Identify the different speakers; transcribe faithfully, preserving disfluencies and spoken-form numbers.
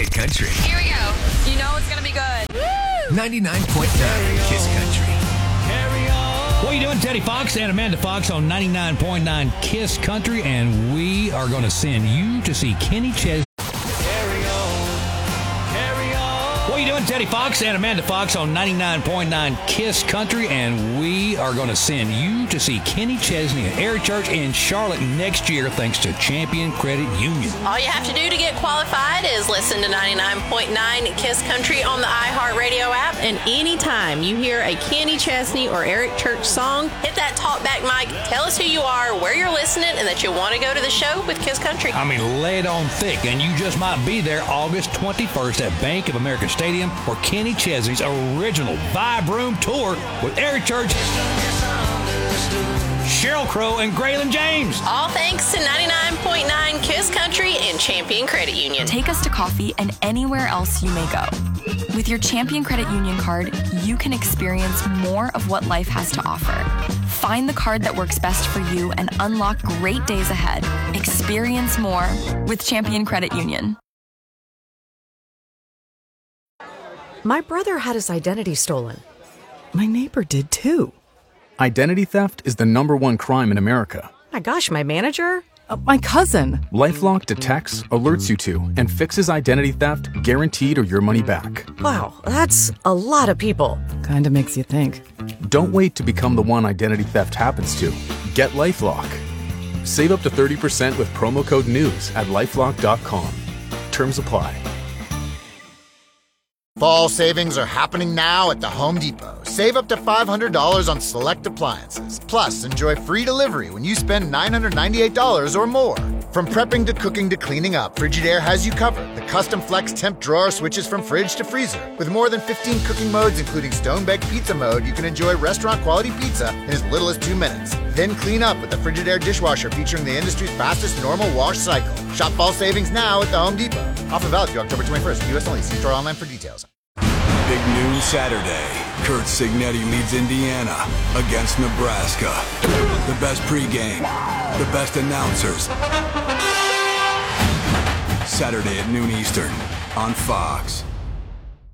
Speaker 1: Hit Country.
Speaker 2: Here we go. You know it's going to be good. Woo!
Speaker 1: ninety-nine point nine Kiss Country.
Speaker 3: What are you doing, Teddy Fox and Amanda Fox on ninety-nine point nine Kiss Country, and we are going to send you to see Kenny Chesney. What are you doing, Teddy Fox and Amanda Fox on ninety-nine point nine Kiss Country, and we are going to send you to see Kenny Chesney and Eric Church in Charlotte next year thanks to Champion Credit Union.
Speaker 4: All you have to do to get qualified is listen to ninety-nine point nine Kiss Country on the iHeartRadio app, and anytime you hear a Kenny Chesney or Eric Church song, hit that talkback mic, tell us who you are, where you're listening, and that you want to go to the show with Kiss Country.
Speaker 3: I mean, lay it on thick, and you just might be there August twenty-first at Bank of America Stadium for Kenny Chesney's original Vibe Room Tour with Eric Church, Sheryl Crow, and Graylin James.
Speaker 4: All thanks to ninety-nine point nine Kiss Country and Champion Credit Union.
Speaker 5: Take us to coffee and anywhere else you may go. With your Champion Credit Union card, you can experience more of what life has to offer. Find the card that works best for you and unlock great days ahead. Experience more with Champion Credit Union.
Speaker 6: My brother had his identity stolen.
Speaker 7: My neighbor did too.
Speaker 8: Identity theft is the number one crime in America.
Speaker 6: My gosh, my manager?
Speaker 7: Uh, my cousin.
Speaker 8: LifeLock detects, alerts you to, and fixes identity theft guaranteed or your money back.
Speaker 6: Wow, that's a lot of people.
Speaker 7: Kinda makes you think.
Speaker 8: Don't wait to become the one identity theft happens to. Get LifeLock. Save up to thirty percent with promo code NEWS at lifelock dot com. Terms apply.
Speaker 9: Fall savings are happening now at the Home Depot. Save up to five hundred dollars on select appliances. Plus, enjoy free delivery when you spend nine hundred ninety-eight dollars or more. From prepping to cooking to cleaning up, Frigidaire has you covered. The custom flex temp drawer switches from fridge to freezer. With more than fifteen cooking modes, including stone-baked pizza mode, you can enjoy restaurant-quality pizza in as little as two minutes. Then clean up with the Frigidaire dishwasher featuring the industry's fastest normal wash cycle. Shop fall savings now at the Home Depot. Offer valid through October twenty-first. U S only. See store online for details.
Speaker 10: Big noon Saturday. Kurt Signetti leads Indiana against Nebraska. The best pregame, the best announcers. Saturday at noon Eastern on Fox.